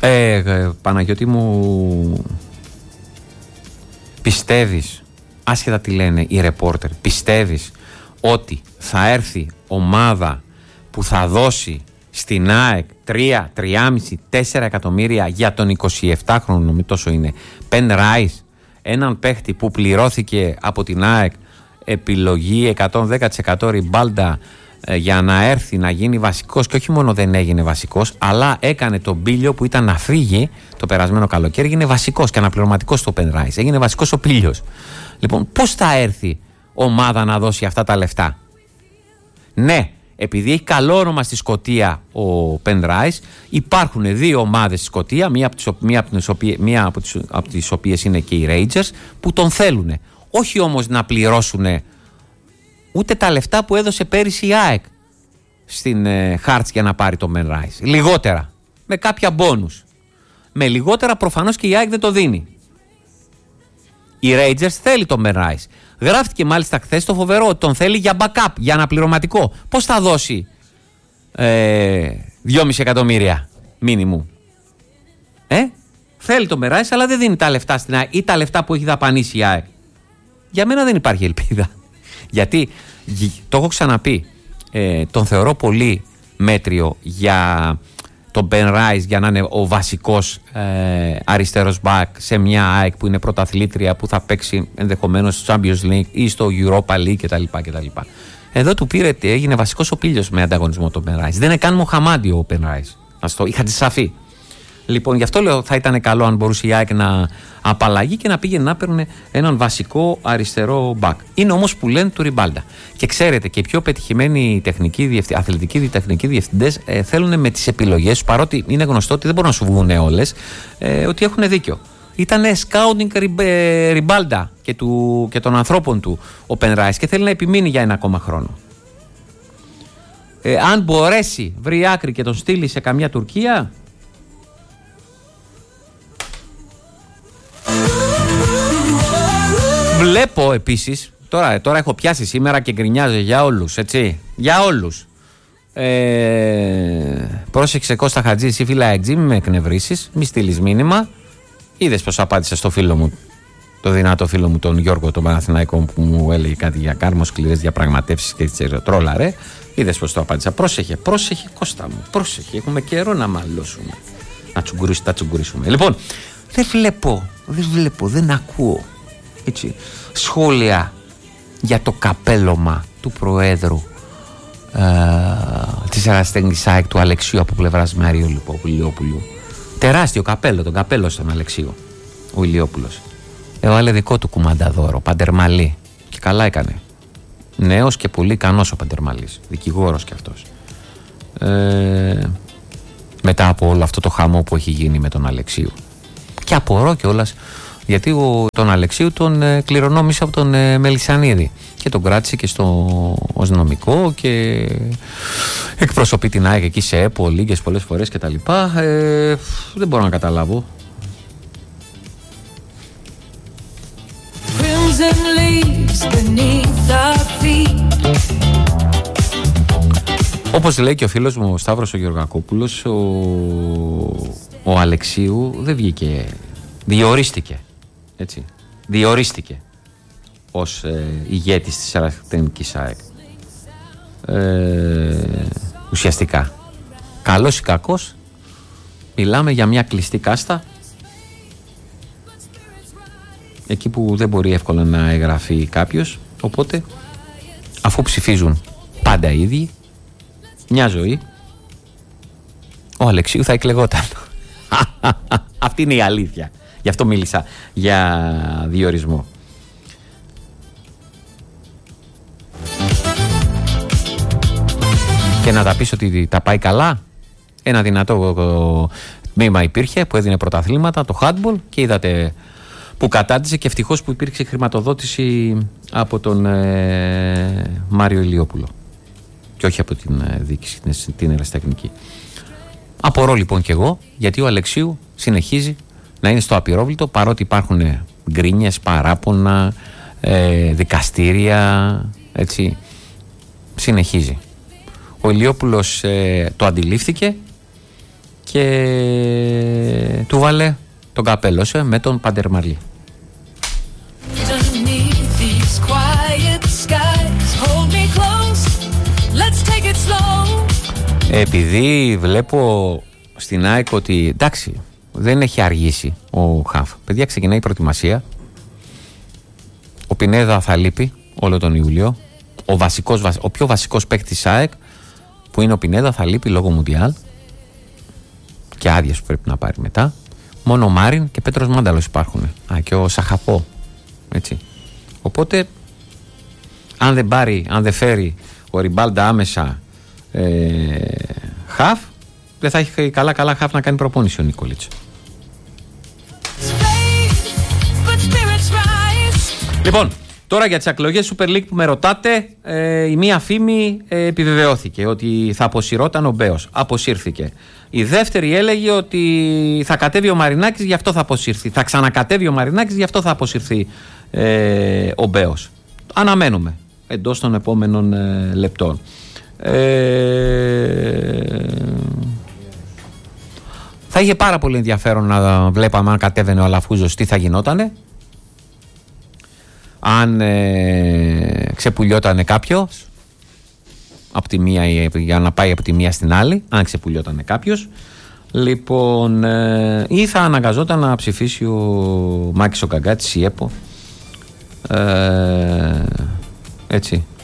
Παναγιώτη μου, πιστεύεις, άσχετα τι λένε οι ρεπόρτερ, πιστεύεις ότι θα έρθει ομάδα που θα δώσει στην ΑΕΚ 3, 3,5, 4 εκατομμύρια για τον 27χρονο, νομίζω τόσο είναι, Πεν Ράις, έναν παίχτη που πληρώθηκε από την ΑΕΚ, επιλογή 110% ριμπάλντα, για να έρθει να γίνει βασικός, και όχι μόνο δεν έγινε βασικός, αλλά έκανε τον Πίλιο που ήταν να φύγει το περασμένο καλοκαίρι, έγινε βασικός και αναπληρωματικός στο Πεν Ράις, έγινε βασικός ο Πίλιος. Λοιπόν, πώς θα έρθει ομάδα να δώσει αυτά τα λεφτά? Ναι, επειδή έχει καλό όνομα στη Σκωτία ο Πεν Ράις, υπάρχουν δύο ομάδες στη Σκωτία, μία από τις οποίες είναι και οι Rangers, που τον θέλουν. Όχι όμως να πληρώσουν ούτε τα λεφτά που έδωσε πέρυσι η ΑΕΚ στην Hearts για να πάρει τον Πεν Ράις. Λιγότερα, με κάποια μπόνους. Με λιγότερα προφανώς και η ΑΕΚ δεν το δίνει. Οι Rangers θέλει τον Πεν Ράις. Γράφτηκε μάλιστα χθες το φοβερό ότι τον θέλει για backup, για αναπληρωματικό. Πώς θα δώσει 2,5 εκατομμύρια μήνυμου? Θέλει τον Πεν Ράις, αλλά δεν δίνει τα λεφτά στην ΑΕΚ ή τα λεφτά που έχει δαπανίσει η ΑΕΚ. Για μένα δεν υπάρχει ελπίδα. Γιατί, το έχω ξαναπεί, τον θεωρώ πολύ μέτριο για τον Πεν Ράις για να είναι ο βασικός αριστερός μπακ σε μια ΑΕΚ που είναι πρωταθλήτρια, που θα παίξει ενδεχομένως στο Champions League ή στο Europa League κτλ. Εδώ του πήρε, έγινε βασικός ο Πίλιος με ανταγωνισμό τον Πεν Ράις. Δεν είναι καν Μοχαμάντι ο Πεν Ράις. Είχα τη σαφή. Λοιπόν, γι' αυτό λέω θα ήταν καλό αν μπορούσε η ΑΕΚ να απαλλαγεί και να πήγαινε να παίρνουν έναν βασικό αριστερό μπακ. Είναι όμως που λένε του ριμπάλντα. Και ξέρετε, και οι πιο πετυχημένοι αθλητικοί τεχνικοί διευθυντές θέλουν με τις επιλογές τους, παρότι είναι γνωστό ότι δεν μπορούν να σου βγουν όλες, ότι έχουν δίκιο. Ήταν σκάουτινγκ ριμπάλντα και των ανθρώπων του ο Πεν Ράις και θέλει να επιμείνει για ένα ακόμα χρόνο. Αν μπορέσει, βρει άκρη και τον στείλει σε καμιά Τουρκία. Βλέπω επίσης, τώρα έχω πιάσει σήμερα και γκρινιάζω για όλους, έτσι, για όλους. Πρόσεξε Κώστα Χατζή, εσύ φίλα Εκτζή, μην με εκνευρίσεις, μη στείλεις μήνυμα. Είδες πως απάντησα στο φίλο μου, το δυνατό φίλο μου τον Γιώργο, τον Παναθηναϊκό, που μου έλεγε κάτι για κάρμος, σκληρές διαπραγματεύσεις και έτσι τρόλαρε. Είδες πως το απάντησα. Πρόσεχε Κώστα μου, πρόσεχε, έχουμε καιρό να μαλώσουμε, να τσουγκουρίσουμε. Λοιπόν, δεν ακούω, έτσι, σχόλια για το καπέλωμα του Προέδρου της Αεραστέχνης ΑΕΚ του Αλεξίου από πλευράς Μαρίου Ηλιόπουλου. Τεράστιο καπέλο, τον καπέλο στον Αλεξίου ο Ηλιόπουλος. Έβαλε δικό του κουμανταδόρο, Παντερμαλή, και καλά έκανε. Νέος και πολύ ικανός ο Παντερμαλής, δικηγόρος κι αυτός. Μετά από όλο αυτό το χαμό που έχει γίνει με τον Αλεξίου. Και απορώ κιόλας γιατί τον Αλεξίου τον κληρονόμησε από τον Μελισσανίδη και τον κράτησε και ως νομικό και εκπροσωπεί την ΑΕΚ εκεί σε ΕΠΟ, λίγες πολλές φορές κτλ. Δεν μπορώ να καταλάβω. Όπως λέει και ο φίλος μου ο Σταύρος ο Γεωργακόπουλος, ο Αλεξίου δεν βγήκε, διορίστηκε ως ηγέτης της Αεραστεχνικής ΑΕΚ. Ουσιαστικά, καλός ή κακός, μιλάμε για μια κλειστή κάστα, εκεί που δεν μπορεί εύκολα να εγγραφεί κάποιος. Οπότε, αφού ψηφίζουν πάντα οι ίδιοι, μια ζωή, ο Αλεξίου θα εκλεγόταν. Αυτή είναι η αλήθεια. Γι' αυτό μίλησα για διορισμό. Και να τα πεις ότι τα πάει καλά. Ένα δυνατό τμήμα υπήρχε που έδινε πρωταθλήματα, το handball, και είδατε που κατάντησε, και ευτυχώς που υπήρξε χρηματοδότηση από τον Μάριο Ηλιόπουλο και όχι από την διοίκηση, την Αεραστεχνική. Απορώ λοιπόν κι εγώ γιατί ο Αλεξίου συνεχίζει να είναι στο απειρόβλητο, παρότι υπάρχουν γκρίνιες, παράπονα, δικαστήρια, έτσι, συνεχίζει. Ο Ηλιόπουλος το αντιλήφθηκε και του βάλε τον καπέλωσε με τον Παντερμαλή. Επειδή βλέπω στην ΑΕΚ ότι εντάξει δεν έχει αργήσει ο Χαφ, παιδιά, ξεκινάει η προετοιμασία, ο Πινέδα θα λείπει όλο τον Ιούλιο, ο πιο βασικός παίκτης της ΑΕΚ που είναι ο Πινέδα θα λείπει λόγω Μουντιάλ και άδειες που πρέπει να πάρει μετά. Μόνο ο Μάριν και Πέτρος Μάνταλος υπάρχουν. Και ο Σαχαπό. Έτσι. Οπότε, αν δεν φέρει ο Ριμπάλντα άμεσα χαφ, δεν θα έχει καλά χαφ να κάνει προπόνηση ο Νίκολιτς. Λοιπόν, τώρα για τις εκλογές Super League που με ρωτάτε, η μία φήμη επιβεβαιώθηκε ότι θα αποσυρώταν ο Μπέος. Αποσύρθηκε. Η δεύτερη έλεγε ότι θα κατέβει ο Μαρινάκης, γι' αυτό θα αποσυρθεί. Θα ξανακατέβει ο Μαρινάκης, γι' αυτό θα αποσυρθεί ο Μπέος. Αναμένουμε εντός των επόμενων λεπτών. Θα είχε πάρα πολύ ενδιαφέρον να βλέπαμε αν κατέβαινε ο Αλαφούζος τι θα γινότανε. Αν ξεπουλιότανε κάποιος από τη μία, για να πάει από τη μία στην άλλη, αν ξεπουλιότανε κάποιος, λοιπόν, ή θα αναγκαζόταν να ψηφίσει ο Μάκης ο Καγκάτης, η ΕΠΟ, έτσι,